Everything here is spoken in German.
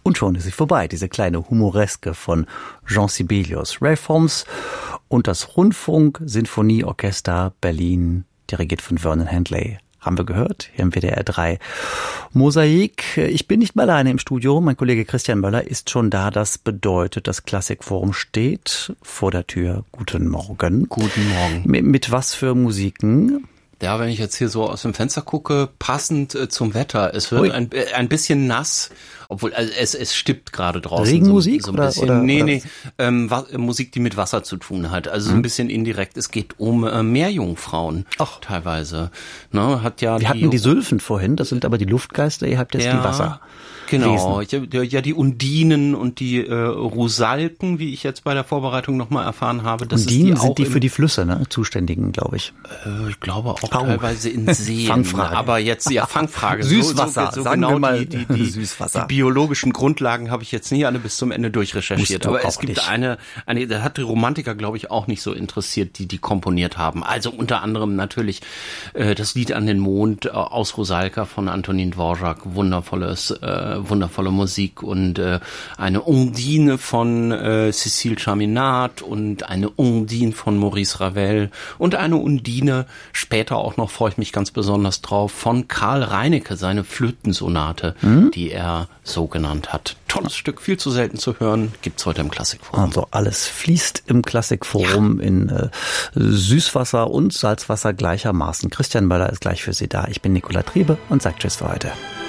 Und schon ist sie vorbei, diese kleine Humoreske von Jean Sibelius. Ray Foams und das Rundfunk-Sinfonieorchester Berlin, dirigiert von Vernon Handley. Haben wir gehört, hier im WDR 3 Mosaik. Ich bin nicht mehr alleine im Studio. Mein Kollege Christian Möller ist schon da. Das bedeutet, das Klassikforum steht vor der Tür. Guten Morgen. Guten Morgen. Mit was für Musiken? Ja, wenn ich jetzt hier so aus dem Fenster gucke, passend zum Wetter. Es wird ein bisschen nass, obwohl also es stippt gerade draußen. Regenmusik so ein bisschen, oder? Nee, Musik, die mit Wasser zu tun hat. Also so ein bisschen indirekt. Es geht um Meerjungfrauen teilweise. Ne, Wir hatten die Sylphen vorhin, das sind aber die Luftgeister, ihr habt jetzt die Wasser. Genau, ja, die Undinen und die Rusalken, wie ich jetzt bei der Vorbereitung nochmal erfahren habe. Das Undinen ist sind die für die Flüsse, ne? Zuständigen, glaube ich. Ich glaube auch teilweise in Seen. Fangfrage. Aber jetzt, Fangfrage. Süßwasser, so sagen genau wir mal die Süßwasser. Die biologischen Grundlagen habe ich jetzt nie alle bis zum Ende durchrecherchiert. Aber es gibt eine, da hat die Romantiker, glaube ich, auch nicht so interessiert, die komponiert haben. Also unter anderem natürlich das Lied an den Mond aus Rusalka von Antonin Dvorak. Wundervolle Musik und eine Undine von Cécile Chaminade und eine Undine von Maurice Ravel und eine Undine, später auch noch, freue ich mich ganz besonders drauf, von Karl Reinecke, seine Flötensonate, die er so genannt hat. Tolles Stück, viel zu selten zu hören, gibt's heute im Klassikforum. Also alles fließt im Klassikforum in Süßwasser und Salzwasser gleichermaßen. Christian Möller ist gleich für Sie da. Ich bin Nicola Triebe und sage Tschüss für heute.